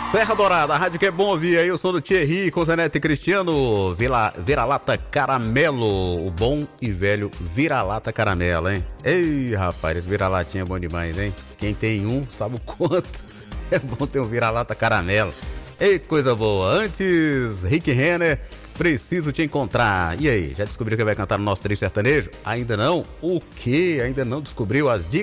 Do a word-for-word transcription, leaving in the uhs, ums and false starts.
Serra Dourada, a rádio que é bom ouvir. Aí eu sou do Thierry, com Zanete e Cristiano. Vira, vira-lata caramelo. O bom e velho vira-lata caramelo, hein? Ei, rapaz, esse vira-latinha é bom demais, hein? Quem tem um sabe o quanto é bom ter um vira-lata caramelo. Ei, coisa boa. Antes, Rick Renner, preciso te encontrar. E aí, já descobriu quem vai cantar no nosso trio sertanejo? Ainda não? O quê? Ainda não descobriu as dicas?